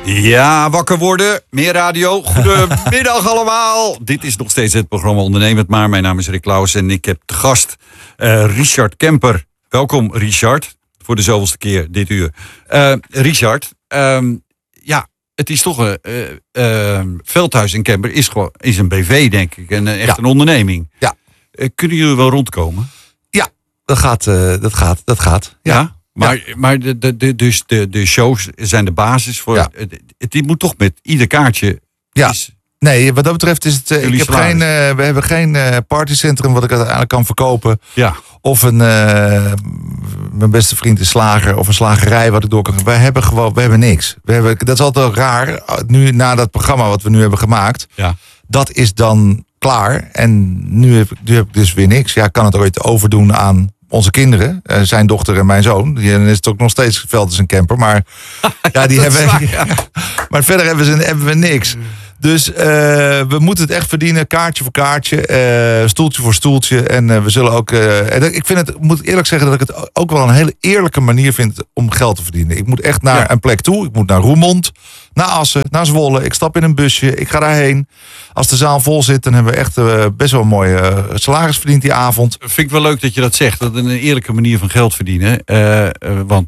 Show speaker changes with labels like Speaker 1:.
Speaker 1: Ja, wakker worden, meer radio. Goedemiddag allemaal. Dit is nog steeds het programma Onderneem het maar. Mijn naam is Rick Claus en ik heb te gast Richard Kemper. Welkom Richard, voor de zoveelste keer dit uur. Richard, het is toch Veldhuis en Kemper is een BV, denk ik. En echt een onderneming.
Speaker 2: Ja.
Speaker 1: Kunnen jullie wel rondkomen?
Speaker 2: Ja, dat gaat.
Speaker 1: Ja? Maar de shows zijn de basis voor.
Speaker 2: Ja.
Speaker 1: Het moet toch met ieder kaartje.
Speaker 2: Ja. Nee, wat dat betreft is het. We hebben geen partycentrum wat ik uiteindelijk kan verkopen.
Speaker 1: Ja.
Speaker 2: Of mijn beste vriend is slager of een slagerij wat ik door kan. We hebben niks. Dat is altijd raar. Nu na dat programma wat we nu hebben gemaakt.
Speaker 1: Ja.
Speaker 2: Dat is dan klaar. En nu heb ik dus weer niks. Ja, ik kan het ooit overdoen aan onze kinderen, zijn dochter en mijn zoon. Dan is het ook nog steeds Veldhuis en Kemper. Maar ja, die hebben. Maar verder hebben we niks. Dus we moeten het echt verdienen, kaartje voor kaartje, stoeltje voor stoeltje. En we zullen ook. Moet eerlijk zeggen dat ik het ook wel een hele eerlijke manier vind om geld te verdienen. Ik moet echt naar een plek toe. Ik moet naar Roermond, naar Assen, naar Zwolle. Ik stap in een busje, ik ga daarheen. Als de zaal vol zit, dan hebben we echt best wel een mooie salaris verdiend die avond.
Speaker 1: Vind ik wel leuk dat je dat zegt. Dat is een eerlijke manier van geld verdienen. Want